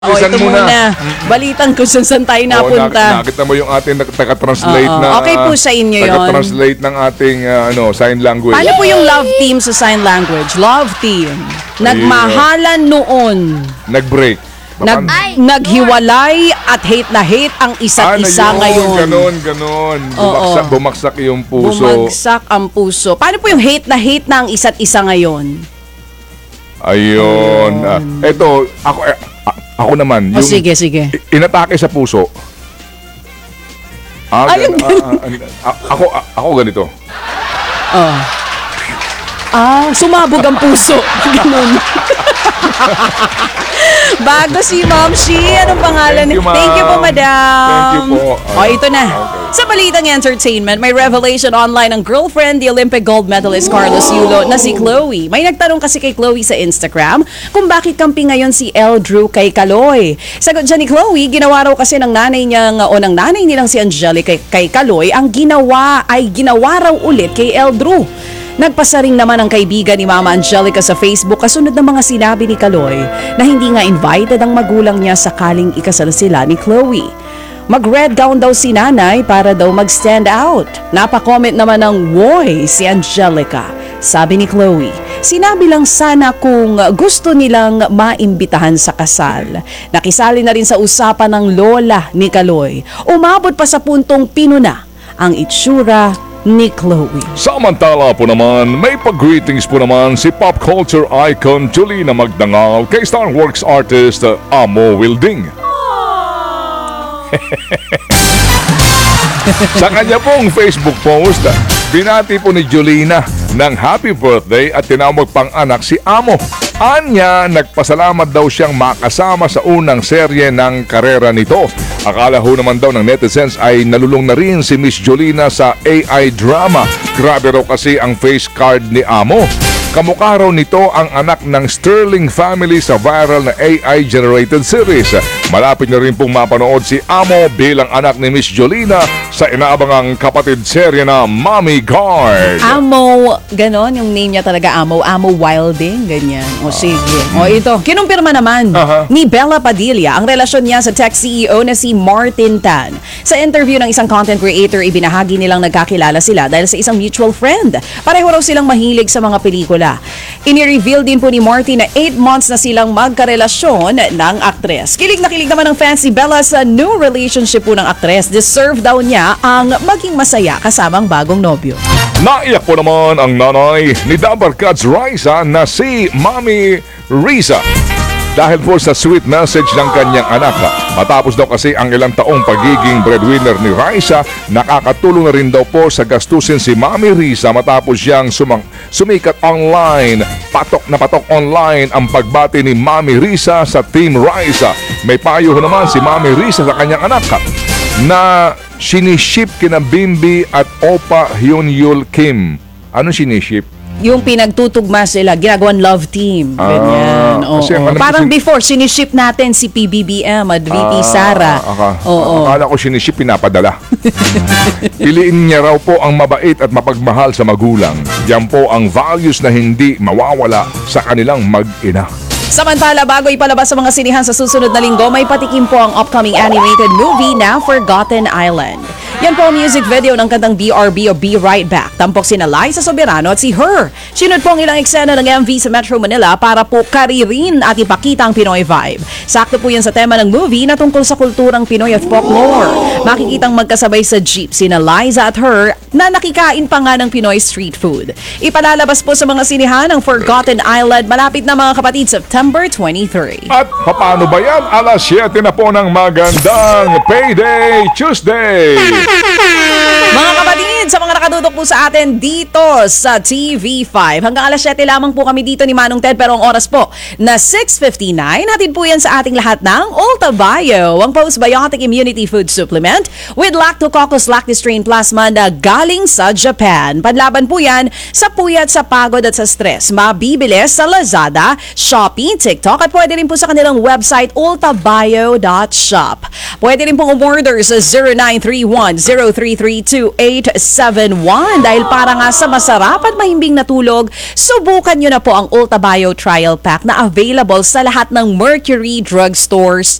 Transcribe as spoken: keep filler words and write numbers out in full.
Oh, ito muna. muna. Balitan ko saan saan tayo napunta. Oh, nakita mo yung ating taga-translate Oo. na... Okay po sa inyo yun. Taga-translate ng ating uh, ano, sign language. Paano po yung love team sa sign language? Love team. Nagmahalan noon. Nag-break. Nag, Ay, naghiwalay at hate na hate ang isa't Ano isa yun? ngayon. Ganon, ganon. Oo. Bumagsak, bumagsak yung puso. Bumagsak ang puso. Paano po yung hate na hate na ang isa't isa ngayon? Ayun. Ah, eto, ako, eh, a- ako naman. O Yung sige, sige. i- inatake sa puso. Ah, Ay, gan- yung ah, ah, ah, ako, ah, ako ganito. Oh. Ah, sumabog ang puso. Ganun. Bago si Ma'am Shi, anong pangalan? Thank you, ma'am. Thank you po, madam. Thank you po. O, ito na. Okay. Sa balitang entertainment, may revelation online ng girlfriend, the Olympic gold medalist Carlos Yulo, na si Chloe. May nagtanong kasi kay Chloe sa Instagram kung bakit kampi ngayon si Eldrew kay Kaloy. Sagot dyan ni Chloe, ginawa raw kasi ng nanay niyang o ng nanay nilang si Angelica kay, kay Kaloy, ang ginawa ay ginawa raw ulit kay Eldrew. Nagpasaring naman ang kaibigan ni Mama Angelica sa Facebook kasunod ng mga sinabi ni Kaloy na hindi nga invited ang magulang niya sakaling ikasal sila ni Chloe. Mag-red gown daw si nanay para daw mag-stand out. Napakomment naman ng woy si Angelica. Sabi ni Chloe, sinabi lang sana kung gusto nilang maimbitahan sa kasal. Nakisali na rin sa usapan ng lola ni Kaloy. Umabot pa sa puntong pinuna ang itsura ni Chloe. Samantala po naman, may pag-greetings po naman si pop culture icon Julina Magdangal kay Star Works artist uh, Amo Wilding. Sa kanya pong Facebook post, binati po ni Julina ng happy birthday at tinawag pang anak si Amo. Anya, nagpasalamat daw siyang makasama sa unang serye ng karera nito. Akala ho naman daw ng netizens ay nalulung na rin si Miss Julina sa A I drama. Grabe raw kasi ang face card ni Amo. Kamukha raw nito ang anak ng Sterling family sa viral na A I-generated series. Malapit na rin pong mapanood si Amo bilang anak ni Miss Jolina sa inaabangang kapatid serye na Mommy Guard. Amo, ganon yung name niya talaga, Amo. Amo Wilding, ganyan. O sige. O ito, kinumpirma naman Aha. ni Bella Padilla ang relasyon niya sa tech C E O na si Martin Tan. Sa interview ng isang content creator, ibinahagi nilang nagkakilala sila dahil sa isang mutual friend. Pareho raw silang mahilig sa mga pelikula. Ini-reveal din po ni Martin na eight months na silang magkarelasyon ng aktres. Kilig na kilig naman ng fans si Bella sa new relationship po ng aktres. Deserve daw niya ang maging masaya kasamang bagong nobyo. Naiyak po naman ang nanay ni Dabar Cats Raisa na si Mami Riza. Dahil po sa sweet message ng kanyang anak. Matapos daw kasi ang ilang taong pagiging breadwinner ni Raisa, nakakatulong na rin daw po sa gastusin si Mami Riza matapos siyang sumang, sumikat online. Patok na patok online ang pagbati ni Mami Riza sa Team Raisa. May payo naman si Mami Riza sa kanyang anak na siniship kina Bimbi at Opa Hyunyul Kim. Ano siniship? Yung pinagtutugma sila, ginagawan love team. Ganyan. Ah, Oo. kasi ang alam ko Parang sin- before, siniship natin si P B B M at V P Sara. Aka, Oo. Akala ko siniship, pinapadala. Piliin niya raw po ang mabait at mapagmahal sa magulang. Yan po ang values na hindi mawawala sa kanilang mag-ina. Samantala, bago ipalabas sa mga sinihan sa susunod na linggo, may patikim po ang upcoming animated movie na Forgotten Island. Yan po ang music video ng kantang B R B o Be Right Back. Tampok sina Liza Soberano at si Her. Sinunod po ang ilang eksena ng M V sa Metro Manila para po karirin at ipakita ang Pinoy vibe. Sakto po yan sa tema ng movie na tungkol sa kulturang Pinoy at folklore. Makikitang magkasabay sa jeep sina Liza at Her na nakikain pa nga ng Pinoy street food. Ipalalabas po sa mga sinihan ang Forgotten Island malapit na mga kapatid September twenty-third. At paano ba yan? alas siyete na po ng magandang Payday Tuesday! Mga kapatid, sa mga nakatutok po sa atin dito sa T V five, hanggang alas siyete lamang po kami dito ni Manong Ted, pero ang oras po na six fifty-nine, hatid po yan sa ating lahat ng Ulta Bio, ang postbiotic immunity food supplement with Lactococcus lactis strain plasma na galing sa Japan. Panlaban po yan sa puyat, sa pagod at sa stress. Mabibili sa Lazada, Shopee, TikTok at pwede rin po sa kanilang website ultabio dot shop. Pwede rin pong umorder sa zero nine three one zero three three two eight seven seven one. Dahil para nga sa masarap at mahimbing na tulog, subukan nyo na po ang Ulta Bio Trial Pack na available sa lahat ng Mercury drugstores